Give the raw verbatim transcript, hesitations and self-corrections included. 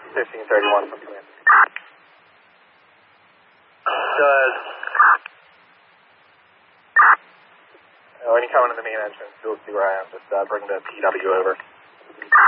fifteen thirty-one from command. Does. Uh, when you come into the main entrance, you'll see where I am. Just uh, bring the P W over.